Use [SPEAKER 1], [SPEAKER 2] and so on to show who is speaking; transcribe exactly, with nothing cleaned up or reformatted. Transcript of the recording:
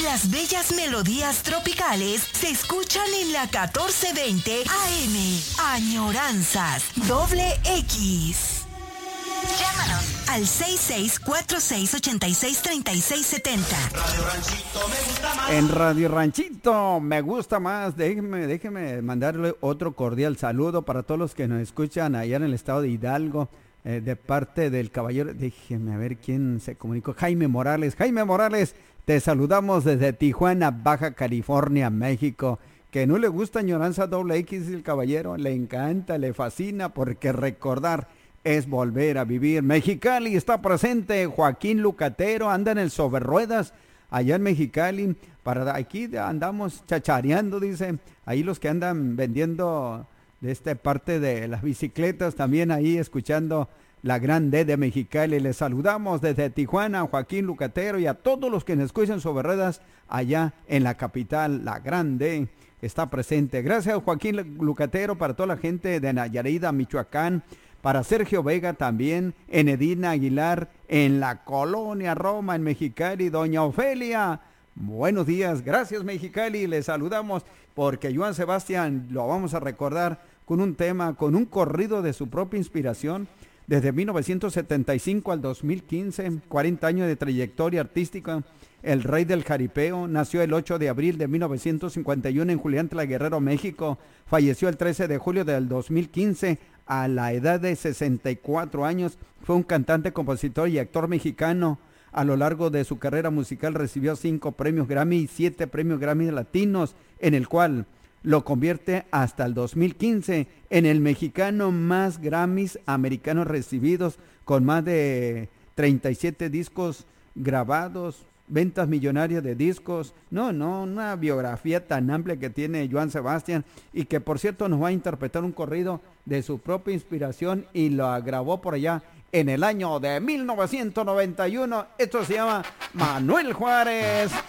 [SPEAKER 1] Las bellas melodías tropicales se escuchan en la catorce veinte A M. Añoranzas, doble X. Llámanos al seis seis cuatro seis ocho seis tres seis siete cero.
[SPEAKER 2] Radio Ranchito me gusta más.
[SPEAKER 3] En Radio Ranchito me gusta más. Déjeme, déjeme mandarle otro cordial saludo para todos los que nos escuchan allá en el estado de Hidalgo, eh, de parte del caballero. Déjeme a ver quién se comunicó. Jaime Morales. Jaime Morales, te saludamos desde Tijuana, Baja California, México. Que no le gusta Añoranza doble X, el caballero. Le encanta, le fascina, porque recordar es volver a vivir. Mexicali está presente. Joaquín Lucatero anda en el sobre ruedas allá en Mexicali. Para aquí andamos chachareando, dice. Ahí los que andan vendiendo de esta parte de las bicicletas, también ahí escuchando la Gran D de Mexicali. Les saludamos desde Tijuana, Joaquín Lucatero, y a todos los que nos escuchan sobre ruedas allá en la capital. La Gran D está presente. Gracias, Joaquín Lucatero, para toda la gente de Nayarita, Michoacán. Para Sergio Vega también, Enedina Aguilar, en la Colonia Roma, en Mexicali. Doña Ofelia, buenos días. Gracias, Mexicali. Les saludamos porque Joan Sebastián lo vamos a recordar con un tema, con un corrido de su propia inspiración. Desde mil novecientos setenta y cinco al dos mil quince, cuarenta años de trayectoria artística. El rey del jaripeo nació el ocho de abril de mil novecientos cincuenta y uno en Julián Tla Guerrero, México. Falleció el trece de julio del dos mil quince a la edad de sesenta y cuatro años. Fue un cantante, compositor y actor mexicano. A lo largo de su carrera musical recibió cinco premios Grammy y siete premios Grammy latinos, en el cual lo convierte hasta el dos mil quince en el mexicano más Grammys americanos recibidos, con más de treinta y siete discos grabados, ventas millonarias de discos. No, no, una biografía tan amplia que tiene Joan Sebastián, y que por cierto nos va a interpretar un corrido de su propia inspiración y lo grabó por allá en el año de mil novecientos noventa y uno. Esto se llama Manuel Juárez.